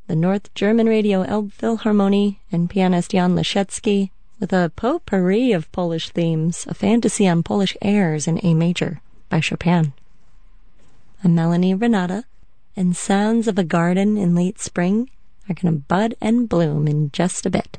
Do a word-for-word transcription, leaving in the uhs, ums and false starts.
the North German Radio Elbphilharmonie and pianist Jan Leszecki, with a potpourri of Polish themes, a fantasy on Polish airs in A major by Chopin. I'm Melanie Renata, and sounds of a garden in late spring are going to bud and bloom in just a bit.